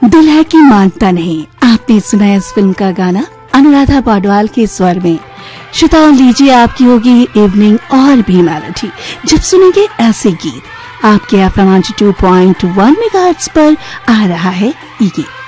दिल है कि मानता नहीं, आपने सुना इस फिल्म का गाना अनुराधा पौडवाल के स्वर में। श्रोताओं, लीजिए आपकी होगी इवनिंग और भी मेलोडी जब सुनेंगे ऐसे गीत। आपके FM 2.1 मेगाहर्ट्ज पर आ रहा है ये गीत।